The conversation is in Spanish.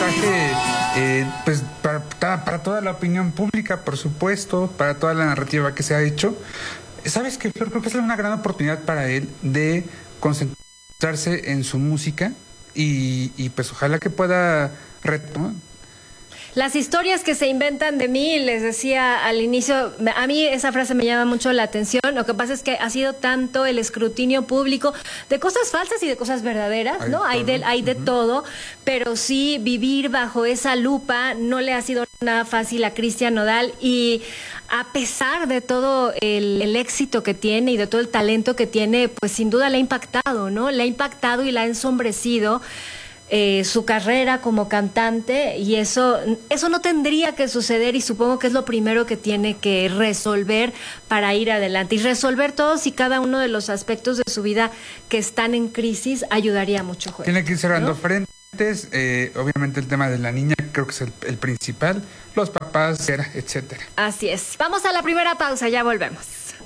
mensaje pues para toda la opinión pública, por supuesto, para toda la narrativa que se ha hecho. ¿Sabes qué, Flor? Creo que es una gran oportunidad para él de concentrarse en su música y pues ojalá que pueda retomar. Las historias que se inventan de mí, les decía al inicio, a mí esa frase me llama mucho la atención. Lo que pasa es que ha sido tanto el escrutinio público de cosas falsas y de cosas verdaderas, ¿no? Hay de todo, pero sí vivir bajo esa lupa no le ha sido nada fácil a Cristian Nodal, y a pesar de todo el éxito que tiene y de todo el talento que tiene, pues sin duda le ha impactado, ¿no? Le ha impactado y la ha ensombrecido su carrera como cantante, y eso no tendría que suceder, y supongo que es lo primero que tiene que resolver para ir adelante, y resolver todos y cada uno de los aspectos de su vida que están en crisis ayudaría mucho, Joel. Tiene que ir cerrando frentes, obviamente el tema de la niña creo que es el principal, los papás, etcétera. Así es. Vamos a la primera pausa, ya volvemos.